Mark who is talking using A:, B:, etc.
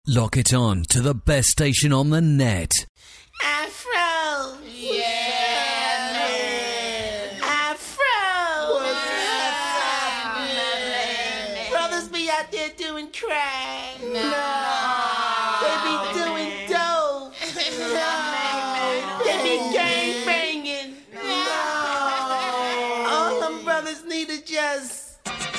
A: Lock it on to the best station on the net.
B: Afro!
C: Yeah, man.
B: Afro!
C: What's happening?
B: Brothers be out there doing crack.
C: No.
B: They be doing dope. They be gang banging.
C: No.
B: All them brothers need to just